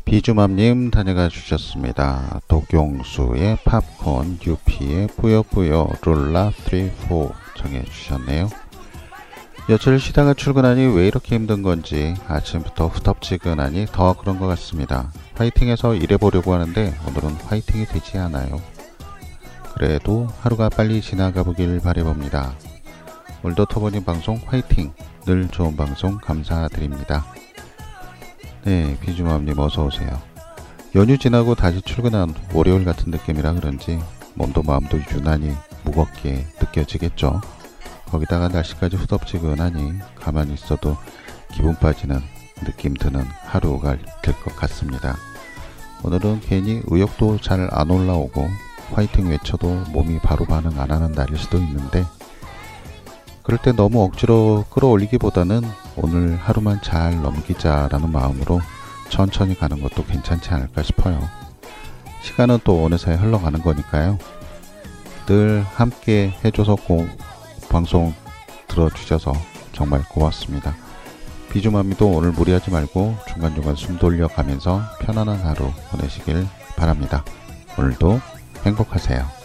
비주맘님 다녀가 주셨습니다. 독용수의 팝콘, 유피의 뿌요뿌요, 룰라 3, 4 정해 주셨네요. 며칠 쉬다가 출근하니 왜 이렇게 힘든 건지 아침부터 후덥지근하니 더 그런 것 같습니다. 화이팅해서 일해보려고 하는데 오늘은 화이팅이 되지 않아요. 그래도 하루가 빨리 지나가 보길 바라봅니다. 오늘도 터보님 방송 화이팅! 늘 좋은 방송 감사드립니다. 네, 비주맘님 어서오세요. 연휴 지나고 다시 출근한 월요일 같은 느낌이라 그런지 몸도 마음도 유난히 무겁게 느껴지겠죠. 거기다가 날씨까지 후덥지근하니 가만히 있어도 기분 빠지는 느낌 드는 하루가 될 것 같습니다. 오늘은 괜히 의욕도 잘 안 올라오고 화이팅 외쳐도 몸이 바로 반응 안 하는 날일 수도 있는데 그럴 때 너무 억지로 끌어올리기보다는 오늘 하루만 잘 넘기자라는 마음으로 천천히 가는 것도 괜찮지 않을까 싶어요. 시간은 또 어느새 흘러가는 거니까요. 늘 함께 해줘서 방송 들어주셔서 정말 고맙습니다. 비주맘미도 오늘 무리하지 말고 중간중간 숨 돌려가면서 편안한 하루 보내시길 바랍니다. 오늘도 행복하세요.